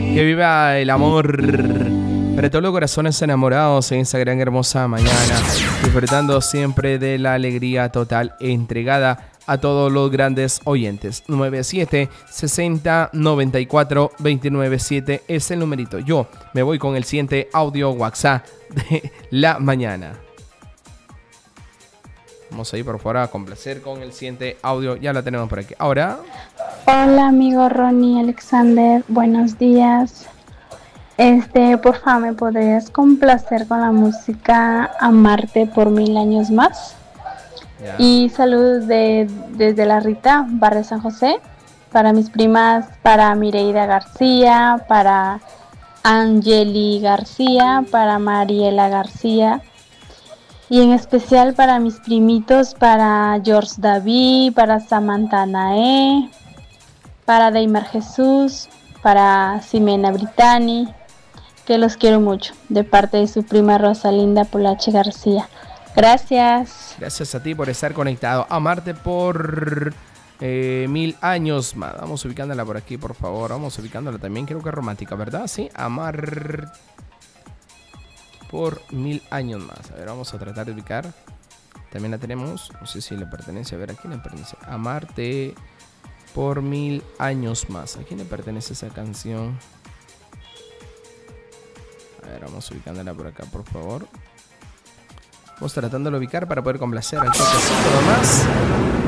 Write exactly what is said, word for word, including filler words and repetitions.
Que viva el amor para todos los corazones enamorados en esta gran hermosa mañana, disfrutando siempre de la alegría total entregada a todos los grandes oyentes. nueve siete sesenta noventa y cuatro veintinueve siete es el numerito. Yo me voy con el siguiente audio WhatsApp de la mañana. Vamos a ir por fuera a complacer con el siguiente audio. Ya lo tenemos por aquí. Ahora. Hola amigo Ronnie Alexander, buenos días. Este, por favor, ¿me podrías complacer con la música Amarte por mil años más? Ya. Y saludos de, desde La Rita, Barrio San José, para mis primas, para Mireida García, para Angeli García, para Mariela García, y en especial para mis primitos, para George David, para Samantha Nae, para Deimar Jesús, para Ximena Britani, que los quiero mucho, de parte de su prima Rosalinda Polache García. Gracias. Gracias a ti por estar conectado. Amarte por eh, mil años más. Vamos ubicándola por aquí, por favor. Vamos ubicándola también. Creo que es romántica, ¿verdad? Sí, amar por mil años más. A ver, vamos a tratar de ubicar. También la tenemos. No sé si le pertenece. A ver, ¿a quién le pertenece? Amarte por mil años más. ¿A quién le pertenece esa canción? A ver, vamos ubicándola por acá, por favor. Vamos tratando de ubicar para poder complacer al toquecito más.